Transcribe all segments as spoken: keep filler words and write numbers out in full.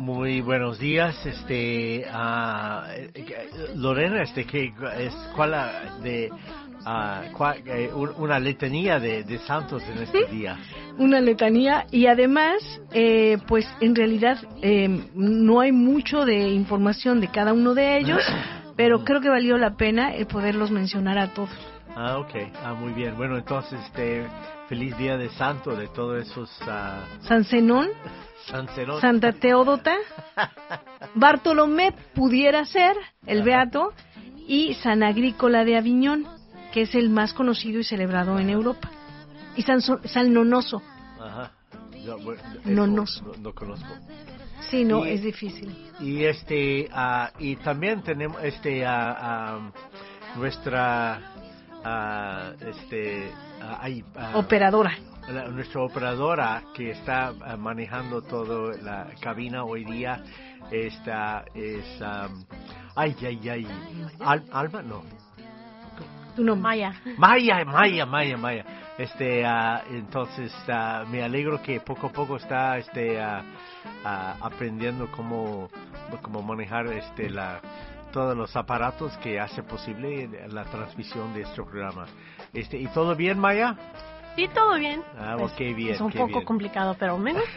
Muy buenos días, este, uh, Lorena, este, que es cuál la- de uh, cuál, eh, un- una letanía de, de santos en este día. Una letanía y además, eh, pues en realidad eh, no hay mucho de información de cada uno de ellos, pero creo que valió la pena el poderlos mencionar a todos. Ah, okay, ah, muy bien. Bueno, entonces, este, feliz día de santo de todos esos uh, San Zenón, San Zenón. Santa Teódota, Bartolomé pudiera ser el Ajá. beato y San Agrícola de Aviñón, que es el más conocido y celebrado en Europa, y San, So- San Nonoso. Ajá. Yo, bueno, eso Nonoso. No, no conozco. Sí, no, Y- es difícil. Y este ah, y también tenemos este ah, ah, nuestra ah, este ah, ay, ah, Operadora. la- nuestra operadora que está ah, manejando toda la cabina hoy día. Esta es um, ay ay ay Al- Alma no Tu nombre. Maya. Maya, Maya, Maya, Maya. Este, ah, entonces ah, me alegro que poco a poco está, este, ah, ah, aprendiendo cómo, cómo manejar, este, la, todos los aparatos que hace posible la transmisión de este programa. Este, ¿y todo bien, Maya? Sí, todo bien. Ah, Pues, ok, bien, es un qué poco bien. complicado, pero me gusta.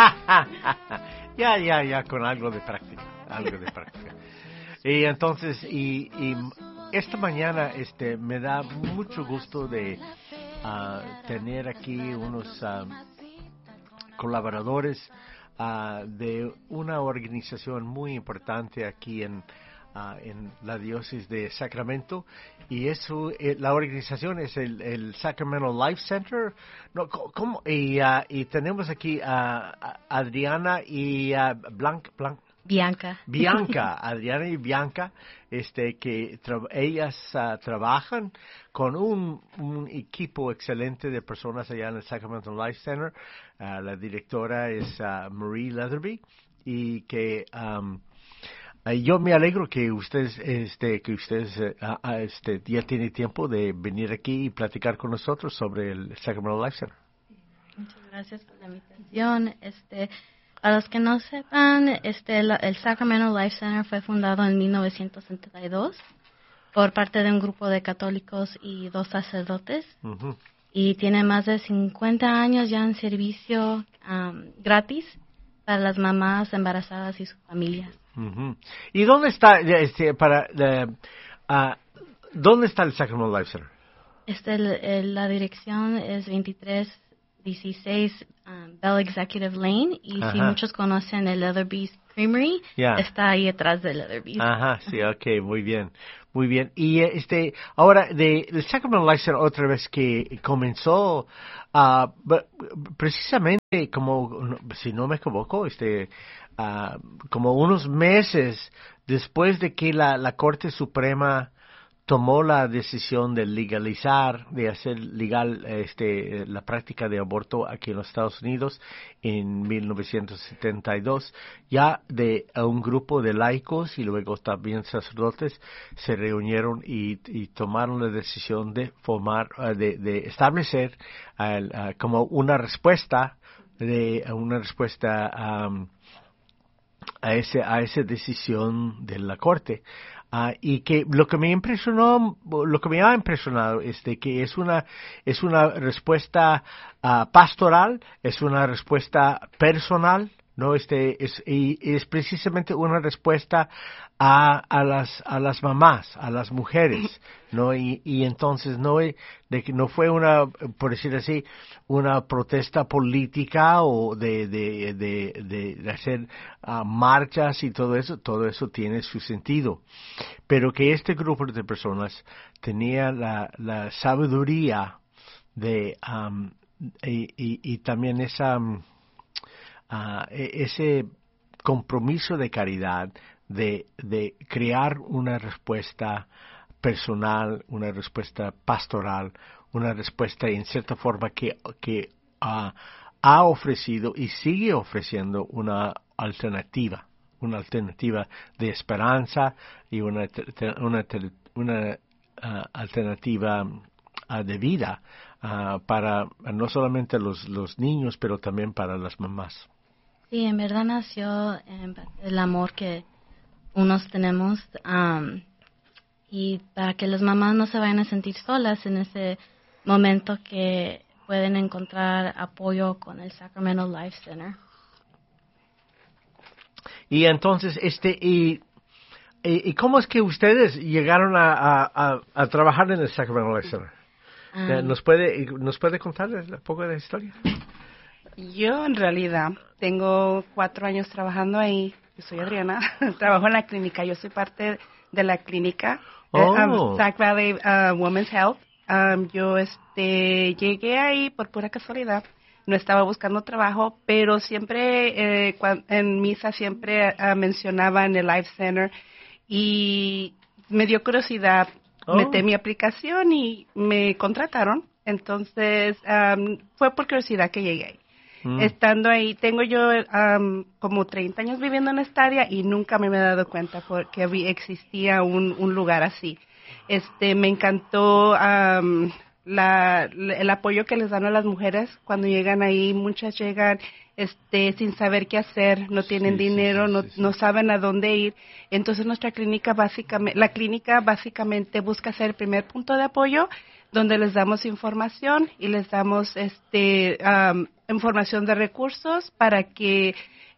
ya, ya, ya, con algo de práctica, algo de práctica. Y entonces, y, y esta mañana, este, me da mucho gusto de ah, tener aquí unos ah, colaboradores ah, de una organización muy importante aquí en ah, en la diócesis de Sacramento, y eso eh, la organización es el, el Sacramento Life Center. No, co- ¿cómo? Y, ah, y tenemos aquí a a Adriana y a Blanca, Blanca Bianca. Bianca, Adriana y Bianca, este, que tra- ellas ah, trabajan con un, un equipo excelente de personas allá en el Sacramento Life Center. Ah, la directora es ah, Marie Leatherby, y que um, ah, yo me alegro que ustedes, este, que ustedes, eh, ah, ah, este, ya tienen tiempo de venir aquí y platicar con nosotros sobre el Sacramento Life Center. Muchas gracias por la invitación. Este, a los que no sepan, este, la- el Sacramento Life Center fue fundado en mil novecientos setenta y dos por parte de un grupo de católicos y dos sacerdotes, Ujú. y tiene más de cincuenta años ya en servicio am, gratis para las mamás embarazadas y sus familias. Ujú. ¿Y dónde está, este, para, eh, ah, dónde está el Sacramento Life Center? Este, el- el- la dirección es veintitrés dieciséis um, Bell Executive Lane, y si Ajá. muchos conocen el Leatherby's Creamery, Ya. está ahí atrás de Leatherby's. Ajá, sí, ok, muy bien, muy bien. Y eh, este, ahora, de el Sacramento Life Center, otra vez que comenzó, ah, b- b- precisamente como, no- si no me equivoco, este, ah, como unos meses después de que la, la Corte Suprema tomó la decisión de legalizar, de hacer legal este, la práctica de aborto aquí en los Estados Unidos en mil novecientos setenta y dos, ya de a un grupo de laicos y luego también sacerdotes se reunieron y, y tomaron la decisión de formar, eh, de, de establecer al, ah, como una respuesta, de una respuesta am, a ese a esa decisión de la corte. Ah, y que lo que me impresionó, lo que me ha impresionado es de que es una es una respuesta ah, pastoral, es una respuesta personal, no este es y es precisamente una respuesta a, a las a las mamás, a las mujeres, no y, y entonces no es- de que no fue una, por decir así, una protesta política o de de de, de, de hacer ah, marchas y todo eso, todo eso tiene su sentido, pero que este grupo de personas tenía la la sabiduría de am, y, y, y también esa am, ah, e- ese compromiso de caridad de, de crear una respuesta personal, una respuesta pastoral, una respuesta en cierta forma que, que ah, ha ofrecido y sigue ofreciendo una alternativa, una alternativa de esperanza y una, te- te- una, te- una ah, alternativa ah, de vida ah, para no solamente los, los niños, pero también para las mamás. Sí, en verdad nació eh, el amor que unos tenemos um, y para que las mamás no se vayan a sentir solas en ese momento que pueden encontrar apoyo con el Sacramento Life Center. Y entonces, este, y, y, y ¿cómo es que ustedes llegaron a, a, a, a trabajar en el Sacramento Life Center? Um, ¿Nos puede, nos puede contar un poco de la historia? Yo en realidad tengo cuatro años trabajando ahí. Yo soy Adriana, trabajo en la clínica. Yo soy parte de la clínica Oh. eh, um, Sac Valley uh, Women's Health. Um, yo este llegué ahí por pura casualidad. No estaba buscando trabajo, pero siempre eh, cuan, en misa siempre uh, mencionaban el Life Center y me dio curiosidad. Oh. Metí mi aplicación y me contrataron. Entonces um, fue por curiosidad que llegué ahí. Mm. Estando ahí, tengo yo um, como treinta años viviendo en esta área y nunca me había dado cuenta porque había, existía un, un lugar así. Este, me encantó um, la, el apoyo que les dan a las mujeres cuando llegan ahí. Muchas llegan este, sin saber qué hacer, no tienen sí, dinero, sí, sí, no, sí, sí. no saben a dónde ir. Entonces nuestra clínica básicamente, la clínica básicamente busca ser el primer punto de apoyo donde les damos información y les damos este um, información de recursos para que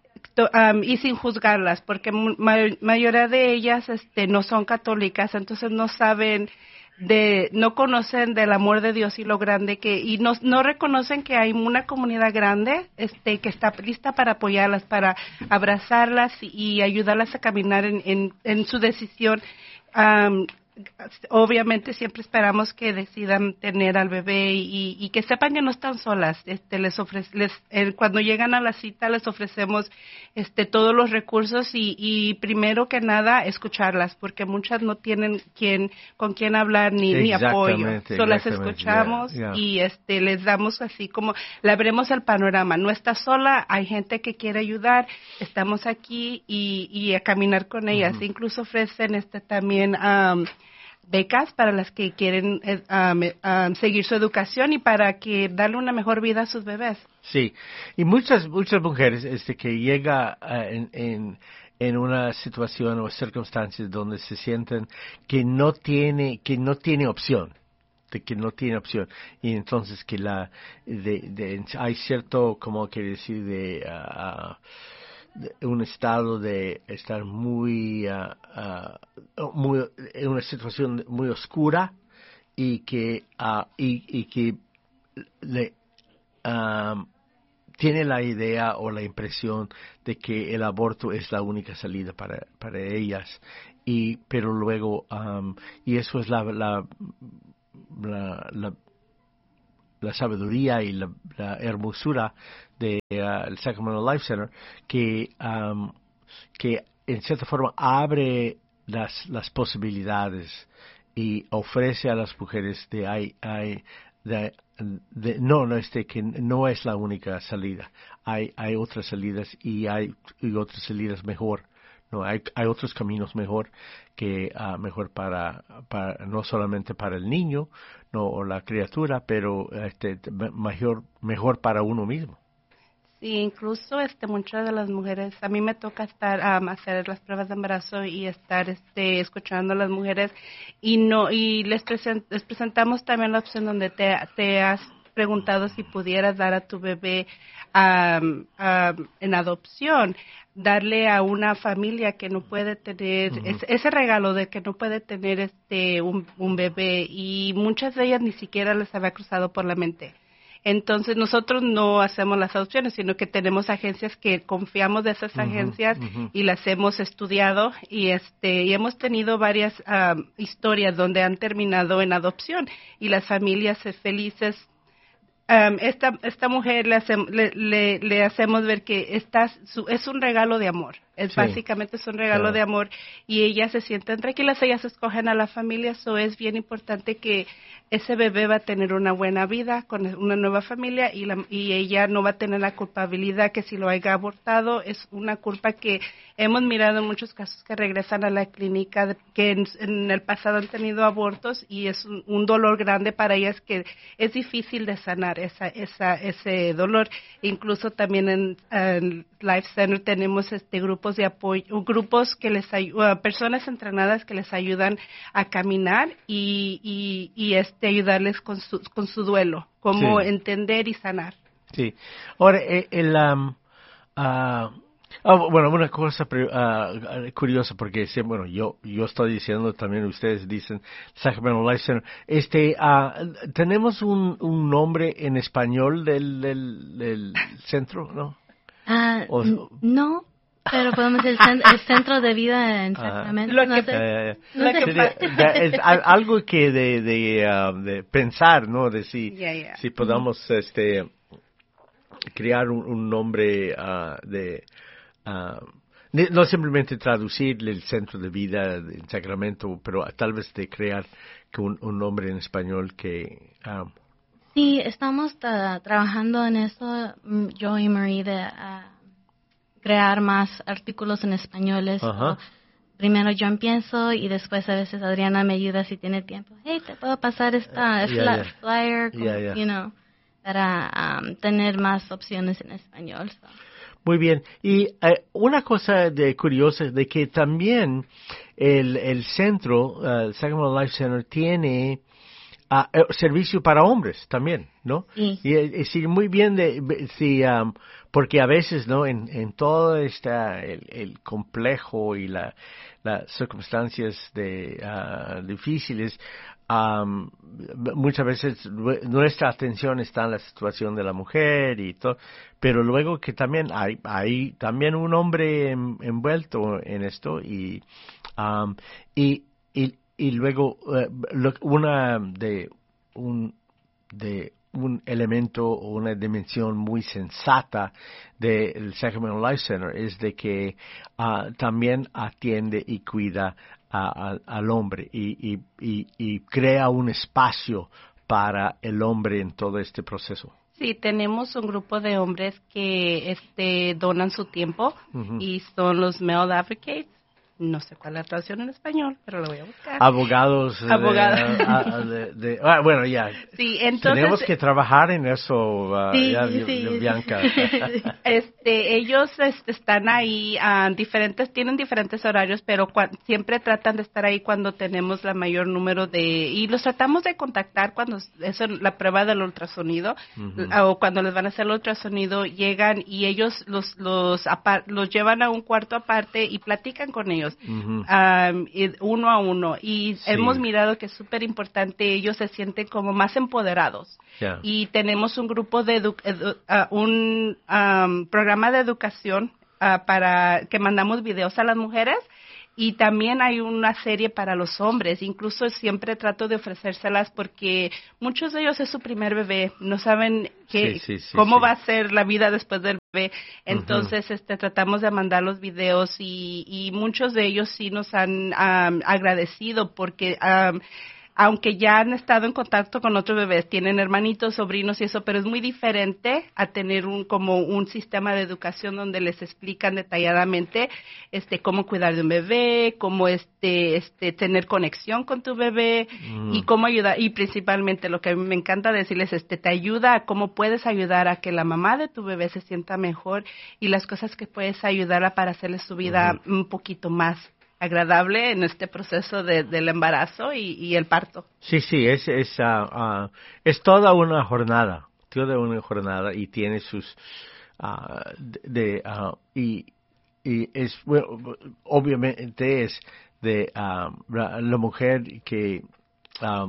um, y sin juzgarlas porque ma mayoría de ellas este no son católicas, entonces no saben de no conocen del amor de Dios y lo grande que y no no reconocen que hay una comunidad grande este que está lista para apoyarlas, para abrazarlas y, y ayudarlas a caminar en en, en su decisión. Um, Obviamente siempre esperamos que decidan tener al bebé y, y que sepan que no están solas. Este, les ofrece, les, eh, cuando llegan a la cita les ofrecemos este, todos los recursos y, y primero que nada escucharlas, porque muchas no tienen quien, con quién hablar ni, ni apoyo. Solo las escuchamos yeah, yeah. y este, les damos así como, le abrimos el panorama. No está sola, hay gente que quiere ayudar, estamos aquí y, y a caminar con ellas. Uh-huh. Incluso ofrecen este también um, becas para las que quieren eh, um, um, seguir su educación y para que darle una mejor vida a sus bebés. Sí, y muchas muchas mujeres este que llega uh, en, en en una situación o circunstancias donde se sienten que no tiene que no tiene opción, de que no tiene opción y entonces que la de, de, hay cierto como que decir de uh, un estado de estar muy, uh, uh, muy en una situación muy oscura y que uh, y, y que le um, tiene la idea o la impresión de que el aborto es la única salida para para ellas y pero luego um, y eso es la la la, la la sabiduría y la, la hermosura de uh, el Sacramento Life Center que um, que en cierta forma abre las las posibilidades y ofrece a las mujeres de hay hay de, de no no este que no es la única salida, hay hay otras salidas y hay y otras salidas mejor. No, hay, hay otros caminos mejor que uh, mejor para, para no solamente para el niño no o la criatura, pero este mejor mejor para uno mismo. Sí, incluso este muchas de las mujeres, a mí me toca estar um, hacer las pruebas de embarazo y estar este escuchando a las mujeres y no y les, present, les presentamos también la opción donde te, te has preguntado si pudieras dar a tu bebé um, um, en adopción, darle a una familia que no puede tener uh-huh. ese, ese regalo de que no puede tener este un, un bebé y muchas de ellas ni siquiera les había cruzado por la mente. Entonces nosotros no hacemos las adopciones, sino que tenemos agencias que confiamos de esas uh-huh, agencias uh-huh. y las hemos estudiado y este y hemos tenido varias um, historias donde han terminado en adopción y las familias felices. Um, esta esta mujer le, hace, le, le, le hacemos ver que esta su, es un regalo de amor, es sí. básicamente es un regalo claro. de amor y ellas se sienten tranquilas, ellas escogen a la familia, eso es bien importante que ese bebé va a tener una buena vida con una nueva familia y, la, y ella no va a tener la culpabilidad que si lo haya abortado. Es una culpa que hemos mirado en muchos casos que regresan a la clínica de, que en, en el pasado han tenido abortos y es un, un dolor grande para ellas que es difícil de sanar esa, esa, ese dolor. Incluso también en, en Life Center tenemos este grupos de apoyo, grupos que les ayudan, personas entrenadas que les ayudan a caminar y, y, y este ayudarles con su, con su duelo, cómo Sí. entender y sanar. Sí. Ahora, eh, el, um, ah, ah, bueno, una cosa pre- ah, curiosa, porque sí, bueno, yo yo estoy diciendo, también ustedes dicen, Sacramento Life Center, este, ah, ¿tenemos un, un nombre en español del, del, del centro, no? Ah, O- n- no, pero podemos decir el, cen- el centro de vida en Ajá. Sacramento. Lo no que- sé. Eh, Lo que sería- pa- ya es al- algo que de, de, ah, de pensar, ¿no? De si, Yeah, yeah. si podamos este, crear un, un nombre ah, de... ah, ni- no simplemente traducir el centro de vida en Sacramento, pero tal vez de crear que un, un nombre en español que... ah, Sí, estamos ah, trabajando en eso, mm, yo y Marie, de ah, crear más artículos en español. Ajá. Primero yo empiezo y después a veces Adriana me ayuda si tiene tiempo. Hey, te puedo pasar esta Uh, yeah, fla- yeah. flyer, como, Yeah, yeah. you know, para um, tener más opciones en español. so. Muy bien. Y eh, una cosa de curiosa es de que también el, el centro, eh, el Sacramento Life Center, tiene ah, eh, servicio para hombres también, ¿no? Sí. Y es decir, muy bien de, de- si, am, porque a veces, ¿no? En, en todo esta, el, el complejo y la, las circunstancias de, ah, difíciles, am, muchas veces nue- nuestra atención está en la situación de la mujer y todo, pero luego que también hay, hay también un hombre en- envuelto en esto y, am, y, y, y luego eh, lo- una de un de un elemento o una dimensión muy sensata del Sacramento Life Center es de que ah, también atiende y cuida a- a- al hombre y, y, y, y crea un espacio para el hombre en todo este proceso. Sí, tenemos un grupo de hombres que este donan su tiempo Ujú. y son los male advocates. No sé cuál es la traducción en español, pero lo voy a buscar. Abogados. de- Abogados. ah, ah, de- de- ah, bueno, ya. Sí, entonces Tenemos que trabajar en eso, ah, Sí, ya, sí, Bi- sí. Bianca. este ellos este, están ahí ah, diferentes tienen diferentes horarios, pero cua- siempre tratan de estar ahí cuando tenemos la mayor número de y los tratamos de contactar cuando eso la prueba del ultrasonido Ujú. ah, o cuando les van a hacer el ultrasonido llegan y ellos los los apar- los llevan a un cuarto aparte y platican con ellos. Ujú. Um, y uno a uno y Sí. hemos mirado que es súper importante, ellos se sienten como más empoderados Ya. y tenemos un grupo de edu- edu- ah, un am, programa de educación ah, para que mandamos videos a las mujeres y también hay una serie para los hombres, incluso siempre trato de ofrecérselas porque muchos de ellos es su primer bebé, no saben qué, Sí, sí, sí, cómo sí. va a ser la vida después del bebé, entonces este tratamos de mandar los videos y, y muchos de ellos sí nos han am, agradecido porque am, aunque ya han estado en contacto con otros bebés, tienen hermanitos, sobrinos y eso, pero es muy diferente a tener un como un sistema de educación donde les explican detalladamente este cómo cuidar de un bebé, cómo este este tener conexión con tu bebé Mm. y cómo ayudar y principalmente lo que a mí me encanta decirles este te ayuda a cómo puedes ayudar a que la mamá de tu bebé se sienta mejor y las cosas que puedes ayudar a para hacerle su vida un poquito más agradable en este proceso de, del embarazo y, y el parto. Sí, sí, es es ah, ah, es toda una jornada, toda una jornada y tiene sus ah, de, de, ah, y y es bueno, obviamente es de ah, la, la mujer que ah,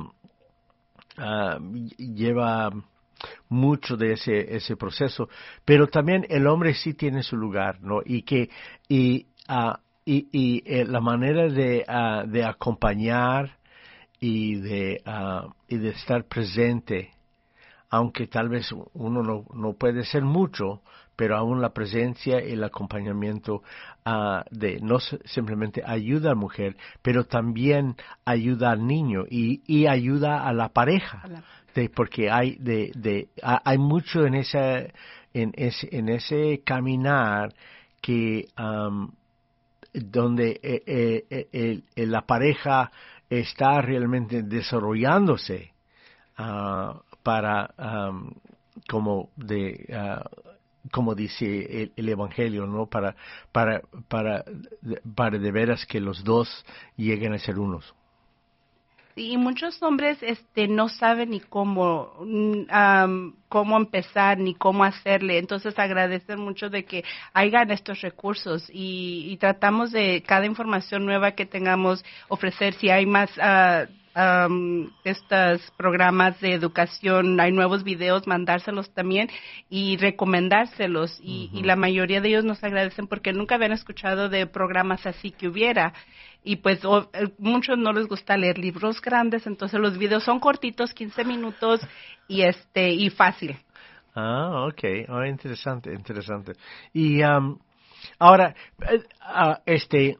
ah, lleva mucho de ese ese proceso, pero también el hombre sí tiene su lugar, ¿no? Y que y ah, y, y eh, la manera de ah, de acompañar y de ah, y de estar presente, aunque tal vez uno no no puede ser mucho, pero aún la presencia y el acompañamiento uh, de no simplemente ayuda a la mujer, pero también ayuda al niño y, y ayuda a la pareja, de, porque hay de, de hay mucho en esa en ese en ese caminar que um, donde eh, eh, eh, eh, la pareja está realmente desarrollándose uh, para um, como de uh, como dice el, el evangelio, ¿no? Para para para para de veras que los dos lleguen a ser unos. Y muchos hombres este no saben ni cómo um, cómo empezar ni cómo hacerle, entonces agradecen mucho de que hayan estos recursos y, y tratamos de cada información nueva que tengamos ofrecer. Si hay más uh, um, estos programas de educación, hay nuevos videos, mandárselos también y recomendárselos y, uh-huh. y la mayoría de ellos nos agradecen porque nunca habían escuchado de programas así que hubiera. Y pues o, muchos no les gusta leer libros grandes, entonces los videos son cortitos, quince minutos y este y fácil. Ah, okay, oh, interesante, interesante. Y um, ahora, uh, este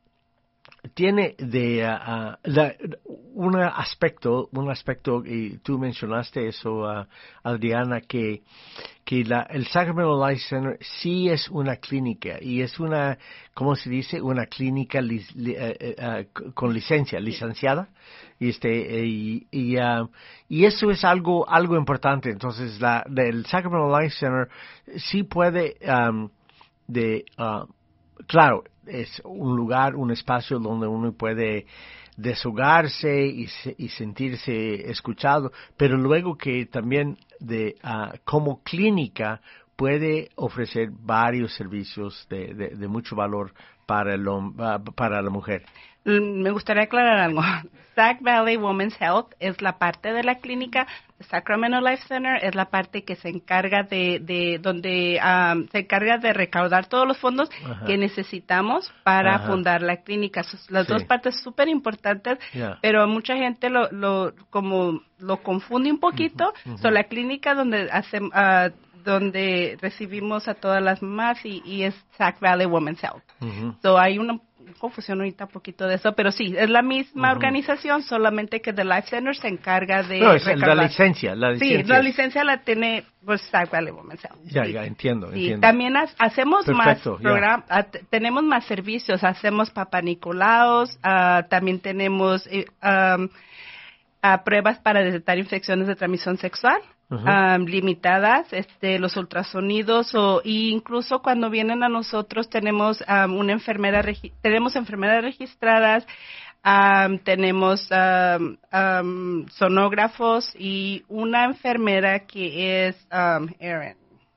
tiene de uh, la, un aspecto, un aspecto y tú mencionaste eso, uh, Adriana, que que la, el Sacramento Life Center sí es una clínica y es una, ¿cómo se dice? Una clínica li, li, uh, uh, con licencia, licenciada, y este y y, uh, y eso es algo algo importante. Entonces, la del Sacramento Life Center sí puede um, de uh, claro, es un lugar, un espacio donde uno puede desahogarse y, y sentirse escuchado, pero luego que también de uh, como clínica puede ofrecer varios servicios de, de, de mucho valor para el, uh, para la mujer. Me gustaría aclarar algo. Sac Valley Women's Health es la parte de la clínica. Sacramento Life Center es la parte que se encarga de, de donde um, se encarga de recaudar todos los fondos Ajá. que necesitamos para Ajá. fundar la clínica. Las sí. dos partes súper importantes, yeah. pero mucha gente lo, lo como lo confunde un poquito. Uh-huh, uh-huh. So, la clínica donde hacemos uh, donde recibimos a todas las mamás y, y es Sac Valley Women's Health. Uh-huh. So, hay una confusión ahorita un poquito de eso, pero sí, es la misma uh-huh. organización, solamente que The Life Center se encarga de no, es recargar. la licencia, la licencia. Sí, la licencia la tiene pues Sac Valley Women's Health. Ya, sí. ya, entiendo, sí, entiendo. También ha, hacemos Perfecto, más programas, yeah. tenemos más servicios, hacemos Papá Nicolaos, uh, también tenemos eh, um, uh, pruebas para detectar infecciones de transmisión sexual. Uh-huh. Um, limitadas, este, los ultrasonidos o y incluso cuando vienen a nosotros tenemos um, una enfermera regi- tenemos enfermeras registradas, um, tenemos um, um, sonógrafos y una enfermera que es um, Erin,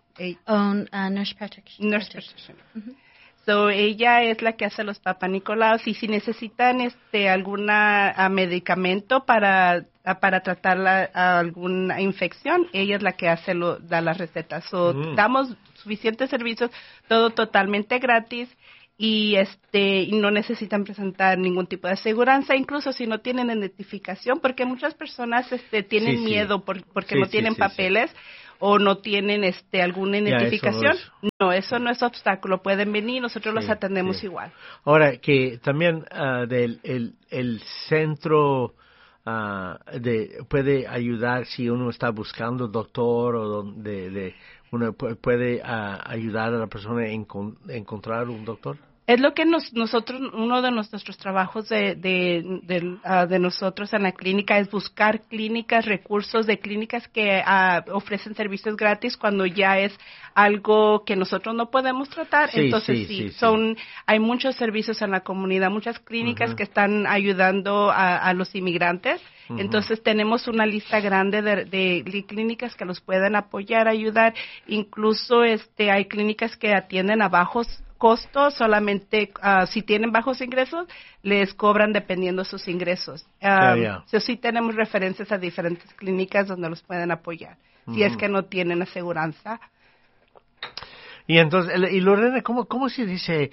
um, uh, nurse practitioner. Nurse practitioner. Uh-huh. So, ella es la que hace los Papá Nicolaos y si necesitan este alguna uh, medicamento para uh, para tratar la, uh, alguna infección, ella es la que hace lo, da las recetas. So, mm. Damos suficientes servicios, todo totalmente gratis y este y no necesitan presentar ningún tipo de aseguranza, incluso si no tienen identificación, porque muchas personas este tienen sí, miedo sí. Por, porque sí, no tienen sí, papeles. Sí. O no tienen este alguna identificación. Eso no, es. no, eso no es obstáculo. Pueden venir, nosotros sí, los atendemos sí. igual. Ahora, que también uh, del el, el centro uh, de puede ayudar si uno está buscando doctor o de, de uno puede uh, ayudar a la persona a encon- encontrar un doctor. Es lo que nos, nosotros, uno de nuestros trabajos de, de, de, uh, de nosotros en la clínica es buscar clínicas, recursos de clínicas que uh, ofrecen servicios gratis cuando ya es algo que nosotros no podemos tratar. Sí, Entonces sí, sí, sí, son, sí. hay muchos servicios en la comunidad, muchas clínicas uh-huh. que están ayudando a, a los inmigrantes. Uh-huh. Entonces tenemos una lista grande de, de, de clínicas que los pueden apoyar, ayudar. Incluso este, hay clínicas que atienden a bajos costos, solamente uh, si tienen bajos ingresos, les cobran dependiendo sus ingresos. Um, yeah, yeah. So, sí tenemos referencias a diferentes clínicas donde los pueden apoyar, mm. si es que no tienen aseguranza. Y entonces, y Lorena, ¿cómo, cómo se dice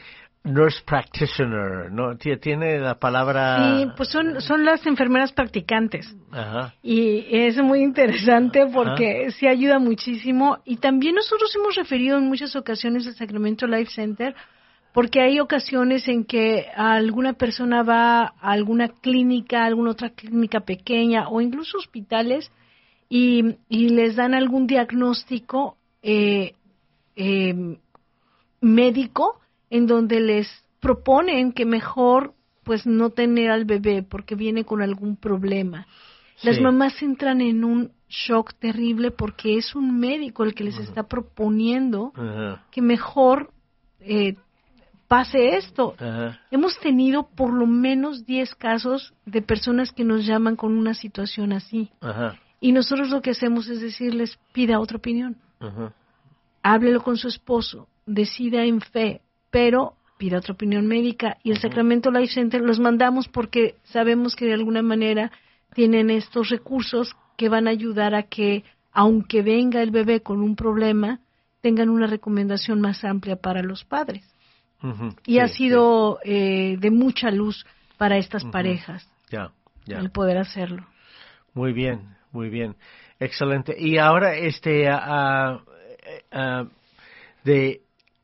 nurse practitioner, ¿no? Tie- Tiene la palabra... Sí, pues son, son las enfermeras practicantes. Ajá. Y es muy interesante porque Ajá. sí ayuda muchísimo. Y también nosotros hemos referido en muchas ocasiones al Sacramento Life Center porque hay ocasiones en que alguna persona va a alguna clínica, alguna otra clínica pequeña o incluso hospitales y, y les dan algún diagnóstico eh, eh, médico en donde les proponen que mejor pues no tener al bebé porque viene con algún problema. Sí. Las mamás entran en un shock terrible porque es un médico el que les uh-huh. está proponiendo uh-huh. que mejor eh, pase esto. Uh-huh. Hemos tenido por lo menos diez casos de personas que nos llaman con una situación así. Uh-huh. Y nosotros lo que hacemos es decirles, pida otra opinión. Uh-huh. Háblelo con su esposo, decida en fe, pero pida otra opinión médica. Y el uh-huh. Sacramento Life Center los mandamos porque sabemos que de alguna manera tienen estos recursos que van a ayudar a que, aunque venga el bebé con un problema, tengan una recomendación más amplia para los padres. Uh-huh. Y sí, ha sido sí. eh, de mucha luz para estas uh-huh. parejas yeah, yeah. el poder hacerlo. Muy bien, muy bien. Excelente. Y ahora, este, uh, uh, de...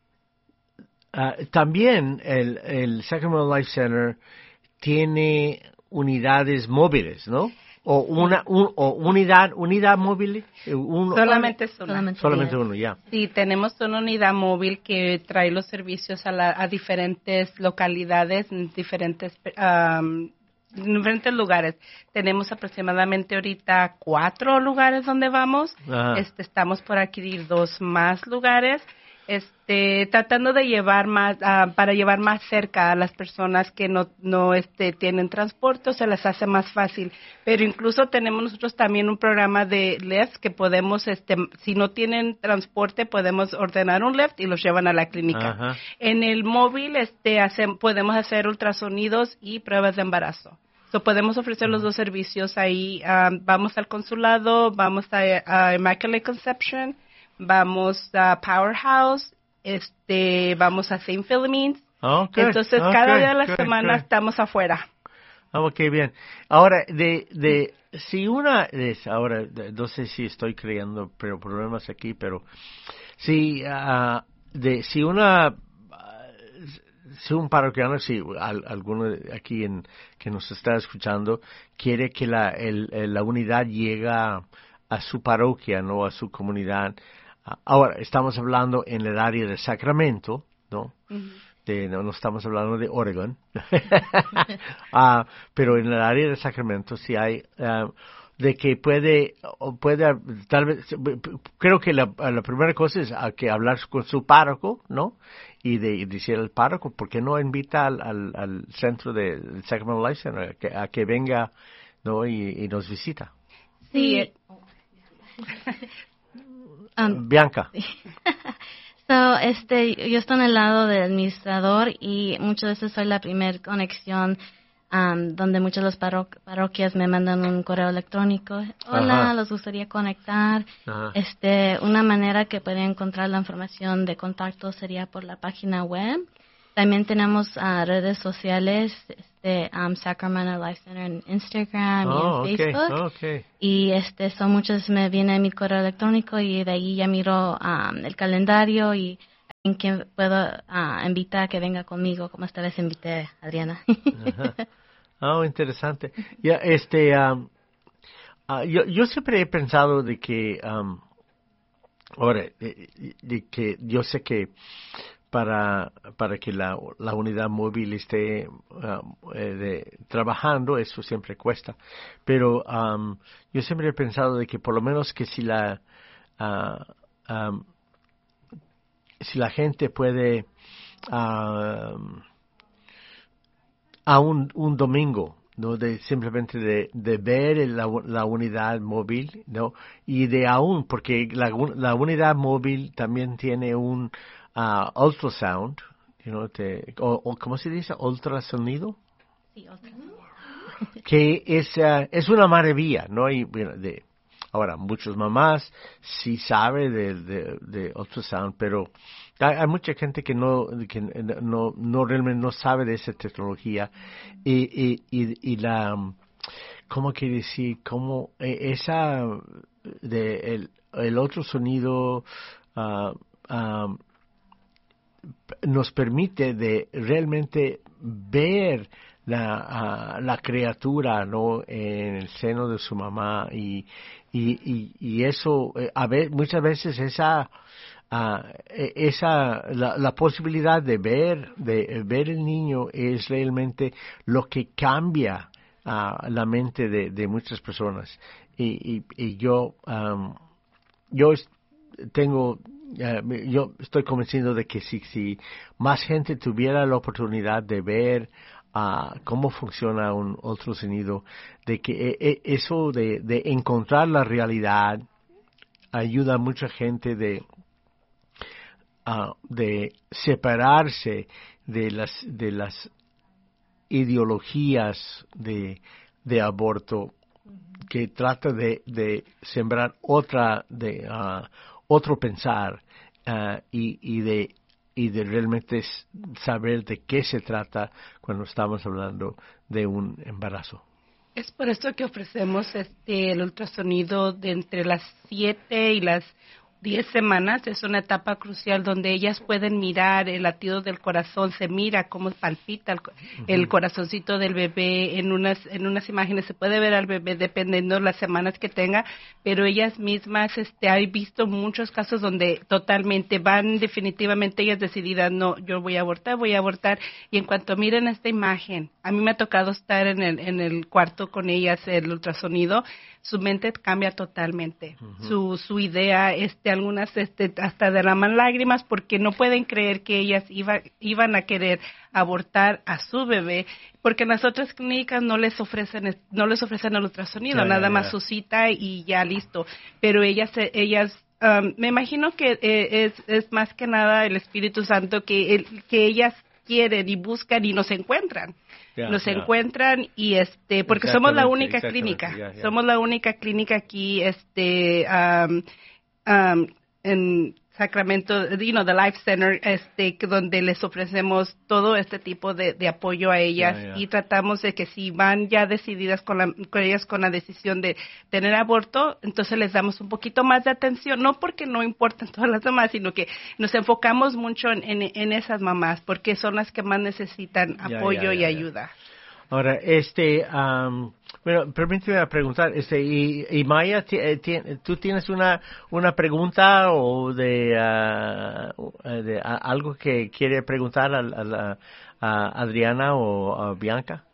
Uh, también el, el Sacramento Life Center tiene unidades móviles, ¿no? O una un, o unidad unidad móvil. Un, solamente es una. Solamente, solamente uno, ya. Yeah. Sí, tenemos una unidad móvil que trae los servicios a, la, a diferentes localidades, en diferentes, um, en diferentes lugares. Tenemos aproximadamente ahorita cuatro lugares donde vamos. Este, estamos por adquirir dos más lugares. Este, tratando de llevar más, uh, para llevar más cerca a las personas que no, no, este, tienen transporte, se les hace más fácil. Pero incluso tenemos nosotros también un programa de Lyft que podemos, este, si no tienen transporte, podemos ordenar un Lyft y los llevan a la clínica. Ajá. En el móvil, este, hacen, podemos hacer ultrasonidos y pruebas de embarazo. So, podemos ofrecer los dos servicios ahí. Um, vamos al consulado, vamos a, a Immaculate Conception, vamos a Powerhouse, este, vamos a Saint Philomene's. Okay, Entonces, okay, cada día de la okay, semana okay. estamos afuera. Ok, bien. Ahora, de, de, si una, de, ahora, de, no sé si estoy creando pero problemas aquí, pero si, uh, de, si una, uh, si un parroquiano, si al, alguno aquí en, que nos está escuchando, quiere que la, el, el, la unidad llegue a, a su parroquia, no a su comunidad. Ahora, estamos hablando en el área de Sacramento, ¿no? Uh-huh. De, no, no estamos hablando de Oregon. uh, pero en el área de Sacramento sí hay, uh, de que puede, puede, tal vez, creo que la, la primera cosa es a que hablar con su párroco, ¿no? Y de y decir al párroco, ¿por qué no invita al, al, al centro del Sacramento Life Center a que, a que venga, ¿no? Y, y nos visita? Sí. Um, Bianca. so, este, yo estoy en el lado del administrador y muchas veces soy la primera conexión um, donde muchas de las parro- parroquias me mandan un correo electrónico. Hola, Ajá. les gustaría conectar. Ajá. Este, una manera que pueden encontrar la información de contacto sería por la página web. También tenemos uh, redes sociales, este, um, Sacramento Life Center en Instagram oh, y en Facebook. Okay, okay. Y este, son muchos, me viene mi correo electrónico y de ahí ya miro um, el calendario y en quien puedo uh, invitar a que venga conmigo, como esta vez invité a Adriana. Oh, interesante. Ya, este, um, uh, yo, yo siempre he pensado de que, um, ahora, de, de que yo sé que para para que la, la unidad móvil esté uh, eh, de, trabajando, eso siempre cuesta. Pero um, yo siempre he pensado de que por lo menos que si la uh, um, si la gente puede uh, a un, un domingo, no, de simplemente de, de ver la, la unidad móvil, no, y de aún porque la, la unidad móvil también tiene un Uh, ultrasound, you know, te, o, o ¿cómo se dice? Ultrasonido. Sí, ultrasonido. Que es, uh, es una maravilla, ¿no? Y, bueno, de, Ahora, muchas mamás sí saben de, de, de ultrasound, pero hay, hay mucha gente que no que no no realmente no sabe de esa tecnología y y y, y la cómo quiere decir cómo eh, esa de el el otro sonido uh, um, nos permite de realmente ver la, uh, la criatura, ¿no?, en el seno de su mamá y y, y, y eso eh, a ver, muchas veces esa uh, esa la, la posibilidad de ver de ver el niño es realmente lo que cambia uh, la mente de, de muchas personas y, y, y yo um, yo tengo Uh, yo estoy convencido de que si, si más gente tuviera la oportunidad de ver uh, cómo funciona un ultrasonido, de que eh, eso de, de encontrar la realidad ayuda a mucha gente de uh, de separarse de las de las ideologías de de aborto que trata de, de sembrar otra de uh, otro pensar uh, y, y de y de realmente saber de qué se trata cuando estamos hablando de un embarazo. Es por esto que ofrecemos este el ultrasonido de entre las siete y las diez semanas. Es una etapa crucial donde ellas pueden mirar el latido del corazón, se mira cómo palpita el, uh-huh. el corazoncito del bebé. En unas en unas imágenes se puede ver al bebé dependiendo las semanas que tenga, pero ellas mismas este hay visto muchos casos donde totalmente van definitivamente ellas decididas, no, yo voy a abortar, voy a abortar, y en cuanto miren esta imagen, a mí me ha tocado estar en el en el cuarto con ellas, el ultrasonido, su mente cambia totalmente, uh-huh. su su idea, este algunas este hasta derraman lágrimas porque no pueden creer que ellas iba, iban a querer abortar a su bebé, porque en las otras clínicas no les ofrecen no les ofrecen el ultrasonido, yeah, nada yeah, más yeah. su cita y ya listo, pero ellas ellas um, me imagino que eh, es es más que nada el Espíritu Santo que el, que ellas quieren y buscan y nos encuentran. Yeah, nos yeah. encuentran y este porque somos la única clínica yeah, yeah. somos la única clínica aquí este um, um, en Sacramento, you know, the Life Center, este donde les ofrecemos todo este tipo de, de apoyo a ellas yeah, yeah. y tratamos de que si van ya decididas con, la, con ellas con la decisión de tener aborto, entonces les damos un poquito más de atención, no porque no importan todas las mamás, sino que nos enfocamos mucho en, en, en esas mamás porque son las que más necesitan apoyo yeah, yeah, yeah, y ayuda. Yeah. Ahora, este, um, bueno, permíteme preguntar, este, y, y Maya, t- t- ¿tú tienes una una pregunta o de, uh, de a, algo que quiere preguntar a, a, a Adriana o a Bianca?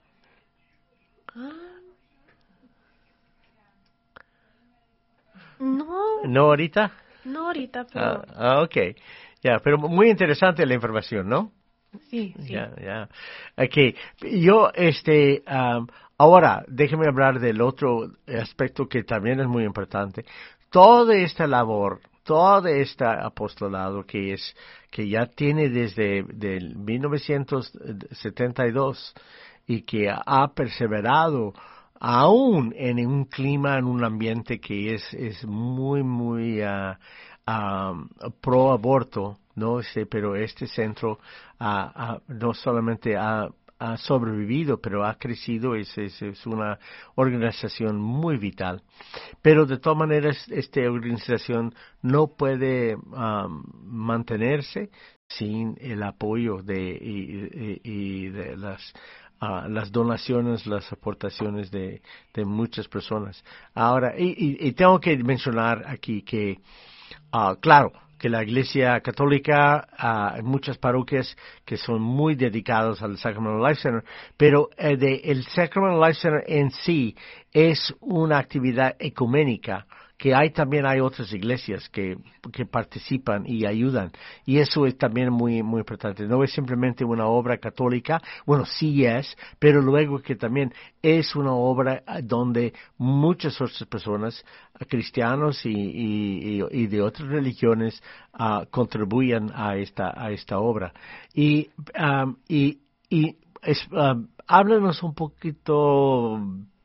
No. ¿No ahorita? No ahorita, pero... Ah, ah ok. Ya, pero muy interesante la información, ¿no? Sí, sí. Ya, ya. Okay. Yo, este, um, ahora, déjeme hablar del otro aspecto que también es muy importante. Toda esta labor, todo este apostolado que es, que ya tiene desde del mil novecientos setenta y dos y que ha perseverado aún en un clima, en un ambiente que es, es muy, muy uh, um, pro aborto, no sé, pero este centro uh, uh, no solamente ha, ha sobrevivido, pero ha crecido, es, es, es una organización muy vital. Pero de todas maneras, esta organización no puede um, mantenerse sin el apoyo de, y, y, y de las Uh, las donaciones, las aportaciones de, de muchas personas. Ahora, y, y, y tengo que mencionar aquí que, uh, claro, que la Iglesia Católica, uh, hay muchas parroquias que son muy dedicadas al Sacramento Life Center, pero eh, de, el Sacramento Life Center en sí es una actividad ecuménica, que hay también hay otras iglesias que, que participan y ayudan, y eso es también muy muy importante. No es simplemente una obra católica, bueno, sí es, pero luego que también es una obra donde muchas otras personas, cristianos y, y, y de otras religiones, uh, contribuyen a esta a esta obra. Y um, y y es, um, háblanos un poquito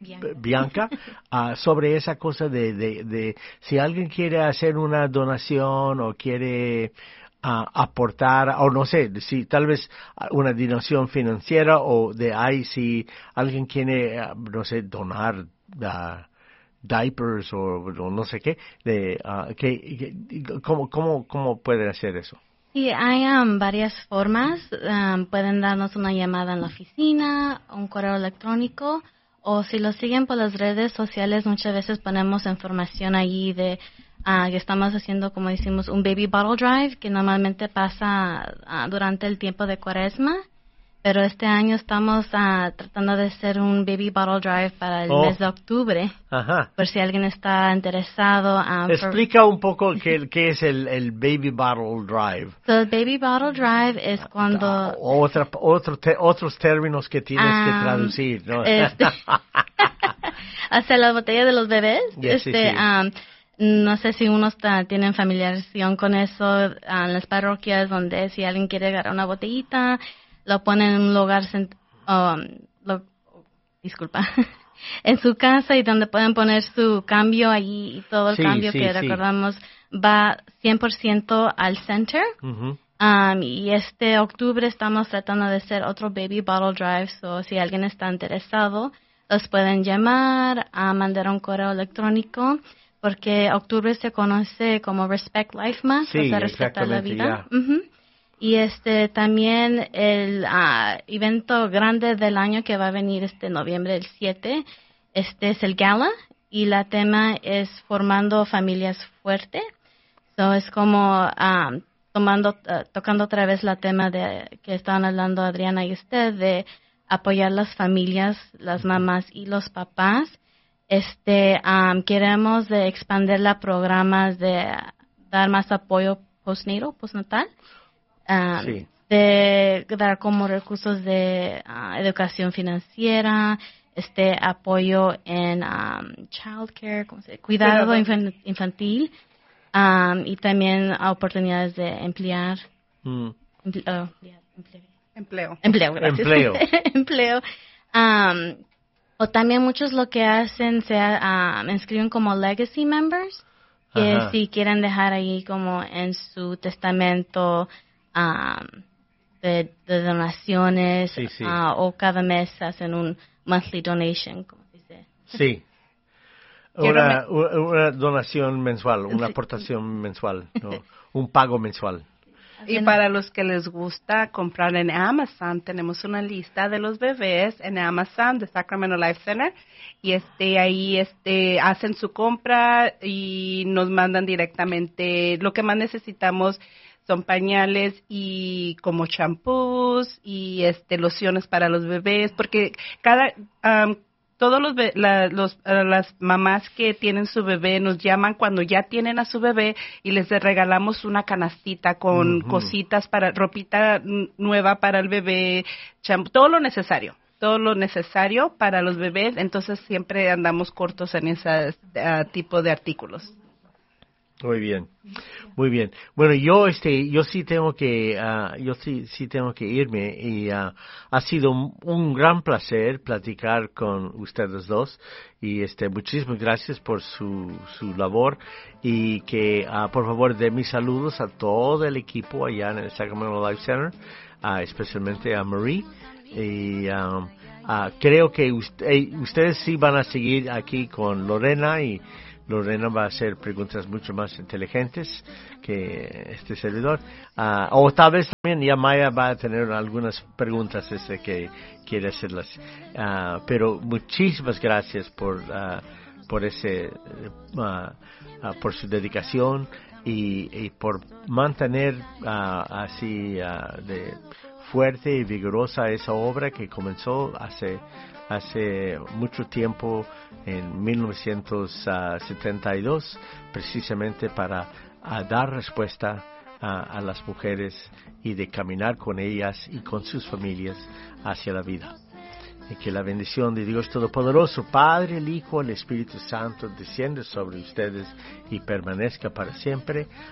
Bianca, Bianca uh, sobre esa cosa de, de, de si alguien quiere hacer una donación o quiere uh, aportar, o no sé, si tal vez una donación financiera o de ahí si alguien quiere, uh, no sé, donar uh, diapers o, o no sé qué, de, uh, que, que, ¿cómo, cómo, ¿cómo pueden hacer eso? Sí, hay um, varias formas. Um, pueden darnos una llamada en la oficina, un correo electrónico, o si lo siguen por las redes sociales, muchas veces ponemos información allí de uh, que estamos haciendo, como decimos, un baby bottle drive, que normalmente pasa uh, durante el tiempo de Cuaresma. Pero este año estamos uh, tratando de hacer un baby bottle drive para el Oh. mes de octubre. Ajá. Por si alguien está interesado. Um, Explica for... un poco qué, qué es el, el Baby Bottle Drive. So, el baby bottle drive es cuando... Ah, otra, otro te, otros términos que tienes um, que traducir, ¿no? Este, hacia la botella de los bebés. Yes, este, sí, sí. Um, no sé si unos ta, tienen familiarización con eso uh, en las parroquias, donde si alguien quiere agarrar una botellita, lo ponen en un lugar, cent- um, lo, disculpa, en su casa, y donde pueden poner su cambio allí, y todo el sí, cambio sí, que sí. recordamos va cien por ciento al center. Uh-huh. Um, y este octubre estamos tratando de hacer otro baby bottle drive, so si alguien está interesado, los pueden llamar, a mandar un correo electrónico, porque octubre se conoce como Respect Life Month, Sí, o sea, respetar la vida. exactamente, Uh-huh. Y este también el uh, evento grande del año que va a venir este noviembre el siete, este es el gala, y la tema es formando familias fuertes. So es como um, tomando uh, tocando otra vez la tema de que estaban hablando Adriana y usted, de apoyar las familias, las mamás y los papás. Este um, queremos de expandir la programas de dar más apoyo postnatal, postnatal. Um, Sí. De dar como recursos de uh, educación financiera, este apoyo en um, childcare, ¿cómo se dice? Cuidado Cuidado. infan- infantil, um, y también oportunidades de emplear, Mm. emple- oh, emplear, emplear. Empleo. Empleo, gracias. Empleo. Empleo. Um, o también muchos lo que hacen se um, inscriben como legacy members, que Ajá. si quieren dejar ahí como en su testamento um, de, de donaciones, Sí, sí. uh, o cada mes hacen un monthly donation, como se dice. Sí. Quiero Una, una, una donación mensual, una Sí. aportación mensual, ¿no? Un pago mensual. Y para los que les gusta comprar en Amazon, tenemos una lista de los bebés en Amazon de Sacramento Life Center, y este ahí este hacen su compra y nos mandan directamente. Lo que más necesitamos son pañales y como champús y este lociones para los bebés, porque cada um, todos los, be- la, los uh, las mamás que tienen su bebé nos llaman cuando ya tienen a su bebé, y les regalamos una canastita con Ujú. cositas para ropita n- nueva para el bebé, champú, todo lo necesario, todo lo necesario para los bebés. Entonces siempre andamos cortos en ese uh, tipo de artículos. Muy bien, muy bien. Bueno, yo este, yo sí tengo que, uh, yo sí, sí tengo que irme, y uh, ha sido un, un gran placer platicar con ustedes dos, y este, muchísimas gracias por su, su labor, y que uh, por favor de mis saludos a todo el equipo allá en el Sacramento Life Center, uh, especialmente a Marie, y um, uh, creo que usted, ustedes sí van a seguir aquí con Lorena, y Lorena va a hacer preguntas mucho más inteligentes que este servidor. Uh, o tal vez también ya Maya va a tener algunas preguntas este que quiere hacerlas. Uh, pero muchísimas gracias por uh, por ese uh, uh, por su dedicación, y, y por mantener uh, así uh, de fuerte y vigorosa esa obra que comenzó hace hace mucho tiempo, en mil novecientos setenta y dos, precisamente para a dar respuesta a, a las mujeres, y de caminar con ellas y con sus familias hacia la vida. Y que la bendición de Dios Todopoderoso, Padre, el Hijo, el Espíritu Santo, descienda sobre ustedes y permanezca para siempre.